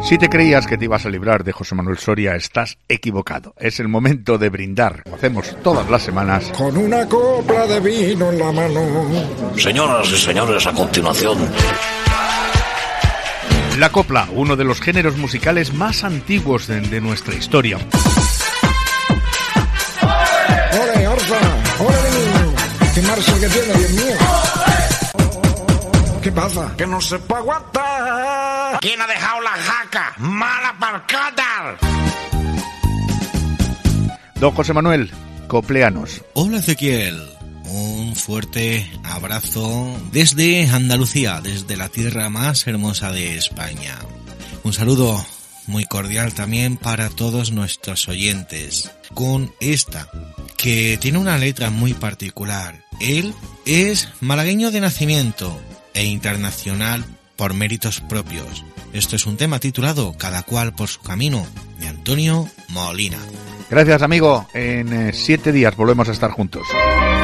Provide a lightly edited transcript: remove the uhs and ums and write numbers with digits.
Si te creías que te ibas a librar de José Manuel Soria, estás equivocado. Es el momento de brindar, como hacemos todas las semanas, con una copla de vino en la mano. Señoras y señores, a continuación, la copla, uno de los géneros musicales más antiguos de nuestra historia. ¡Ole, Orfa! ¡Ole, niño! ¡Qué marcha que tiene, Dios mío! ¿Qué pasa? Que no se puede aguantar. ¿Quién ha dejado la jaca? ¡Mala parcata! Don José Manuel, copleanos. Hola, Ezequiel. Un fuerte abrazo desde Andalucía, desde la tierra más hermosa de España. Un saludo muy cordial también para todos nuestros oyentes. Con esta, que tiene una letra muy particular. Él es malagueño de nacimiento e internacional por méritos propios. Esto es un tema titulado Cada cual por su camino, de Antonio Molina. Gracias, amigo. En 7 días volvemos a estar juntos.